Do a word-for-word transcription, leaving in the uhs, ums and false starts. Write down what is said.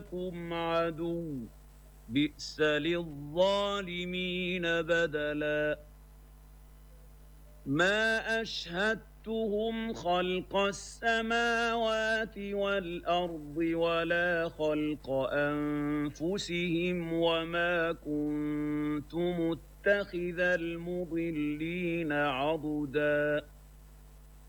لكم عدو بئس للظالمين بدلا ما أشهدتهم خلق السماوات والأرض ولا خلق أنفسهم وما كنت متخذ المضلين عضدا